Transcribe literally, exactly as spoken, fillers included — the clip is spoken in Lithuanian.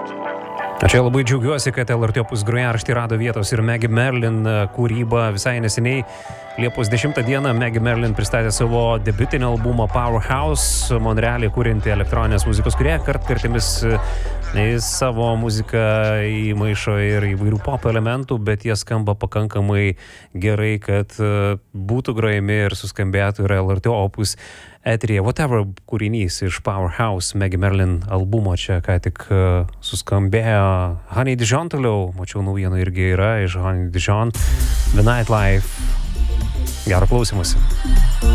Čia labai džiaugiuosi, kad L R T Opus grojaraštį rado vietos ir Maggie Merlin kūryba. Visai neseniai Liepos dešimtą dieną Maggie Merlin pristatė savo debiutinį albumą Powerhouse, Monrealį kūrinti elektroninės muzikos, kurie kartkartimis į savo muziką įmaišo ir įvairių pop elementų, bet jie skamba pakankamai gerai, kad būtų grojami ir suskambėtų ir L R T Opus eteryje. Whatever kūrinys iš Powerhouse Maggie Merlin albumo čia ką tik suskambėjo. Honey Dijon toliau, mačiau naujienų irgi yra iš Honey Dijon, The Nightlife. Gero klausymosi.